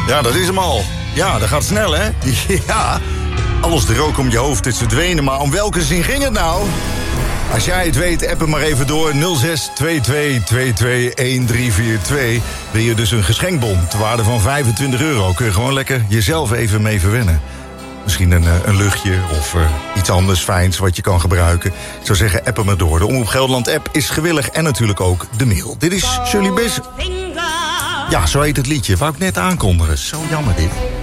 Ja, dat is hem al. Ja, dat gaat snel, hè? Ja, alles de rook om je hoofd is verdwenen. Maar om welke zin ging het nou? Als jij het weet, app hem maar even door. 0622221342. Wil je dus een geschenkbon ter waarde van €25. Kun je gewoon lekker jezelf even mee verwennen. Misschien een luchtje of iets anders fijns wat je kan gebruiken. Ik zou zeggen, app hem maar door. De Omroep Gelderland app is gewillig en natuurlijk ook de mail. Dit is Shirley Bassey. Ja, zo heet het liedje. Wou ik net aankondigen. Zo jammer dit.